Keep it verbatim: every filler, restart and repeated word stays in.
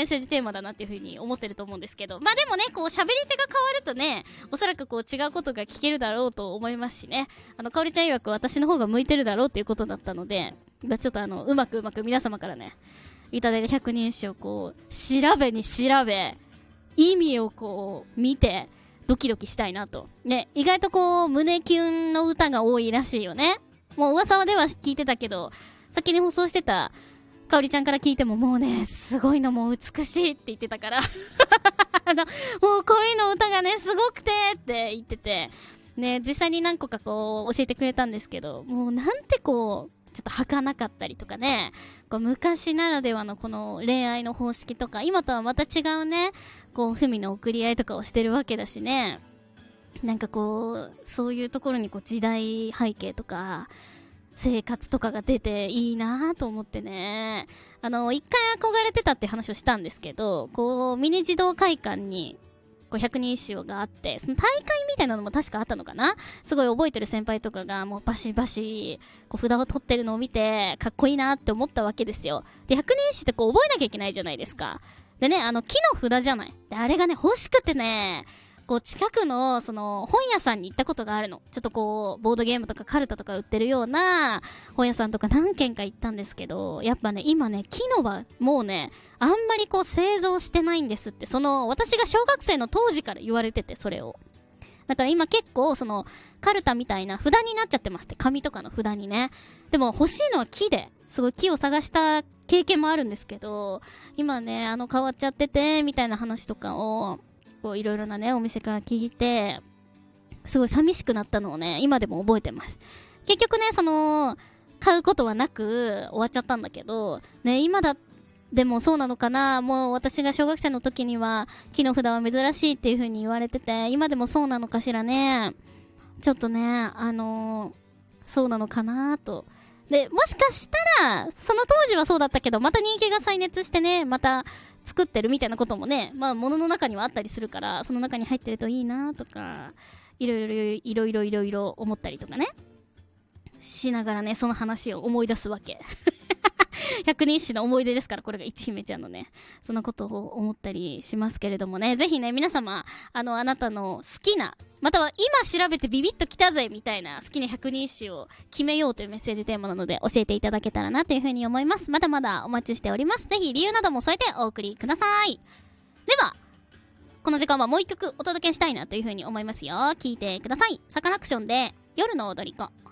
メッセージテーマだなっていう風に思ってると思うんですけど、まあでもね、こう喋り手が変わるとね、おそらくこう違うことが聞けるだろうと思いますしね、あの、かおりちゃん曰く私の方が向いてるだろうっていうことだったので、まあちょっとあの、うまくうまく皆様からね、いただいた百人一首をこう、調べに調べ、意味をこう、見て、ドキドキしたいなと。ね、意外とこう、胸キュンの歌が多いらしいよね。もう噂では聞いてたけど、先に放送してた、かおりちゃんから聞いてももうね、すごいのもう美しいって言ってたから。あの、もう恋の歌がね、すごくてって言ってて、ね、実際に何個かこう、教えてくれたんですけど、もうなんてこう、ちょっと儚かったりとかね、こう昔ならではのこの恋愛の方式とか、今とはまた違うね、こう、文の送り合いとかをしてるわけだしね、なんかこう、そういうところにこう時代背景とか、生活とかが出ていいなぁと思ってね。あの、一回憧れてたって話をしたんですけど、こう、ミニ児童会館に、こう、百人一首があって、その大会みたいなのも確かあったのかな？すごい覚えてる先輩とかが、もうバシバシ、こう、札を取ってるのを見て、かっこいいなって思ったわけですよ。で、百人一首ってこう、覚えなきゃいけないじゃないですか。でね、あの、木の札じゃない。で、あれがね、欲しくてね、こう近くのその本屋さんに行ったことがあるの。ちょっとこうボードゲームとかカルタとか売ってるような本屋さんとか何軒か行ったんですけど、やっぱね今ね木のはもうねあんまりこう製造してないんですって。その私が小学生の当時から言われてて、それをだから今結構そのカルタみたいな札になっちゃってますって、紙とかの札にね。でも欲しいのは木で、すごい木を探した経験もあるんですけど、今ねあの変わっちゃっててみたいな話とかをこういろいろなねお店から聞いて、すごい寂しくなったのをね今でも覚えてます。結局ねその買うことはなく終わっちゃったんだけどね、今だでもそうなのかな。もう私が小学生の時には木の札は珍しいっていう風に言われてて、今でもそうなのかしらね。ちょっとねあのー、そうなのかなと。でもしかしたらその当時はそうだったけど、また人気が再熱してね、また作ってるみたいなこともね、まあ物の中にはあったりするから、その中に入ってるといいなとか、いろいろいろいろいろいろ思ったりとかねしながらね、その話を思い出すわけ。百人一首の思い出ですから、これが一姫ちゃんのね、そんなことを思ったりしますけれどもね、ぜひね皆様、あのあなたの好きな、または今調べてビビッときたぜみたいな好きな百人一首を決めようというメッセージテーマなので、教えていただけたらなというふうに思います。まだまだお待ちしております。ぜひ理由なども添えてお送りください。ではこの時間はもう一曲お届けしたいなというふうに思いますよ。聞いてください。サカナクションで夜の踊り子。